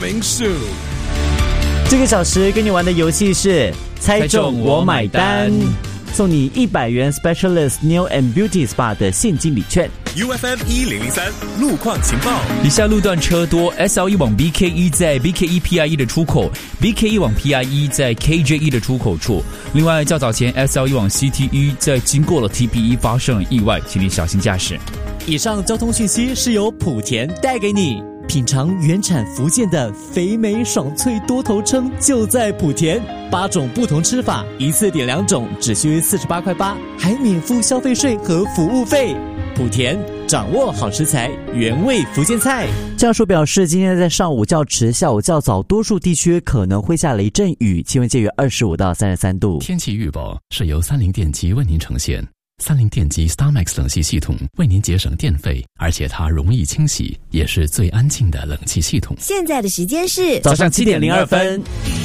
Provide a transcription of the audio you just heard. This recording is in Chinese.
coming soon。 这个小时跟你玩的游戏是猜中我买单，送你100元 Specialist Nail and Beauty Spa 的现金礼券。 UFM 1003路况情报： 以下路段车多 ，SL1 往 BK1 在 BK1 PIE 的出口 ，BK1 往 PIE 在 KJ1 的出口处。另外，较早前 SL1 往 CT1 在经过了 TP1 发生了意外，请你小心驾驶。 以上交通讯息是由莆田带给你。品尝原产福建的肥美爽脆多头称就在莆田，8种不同吃法，一次点2种，只需48块8，还免付消费税和服务费。莆田掌握好食材，原味福建菜。 教授表示，今天在上午较迟，下午较早，多数地区可能会下雷阵雨，气温介于25到33度。 天气预报是由30电机为您呈现。30电机 StarMax 冷气系统为您节省电费，而且它容易清洗，也是最安静的冷气系统。 现在的时间是早上7点02分。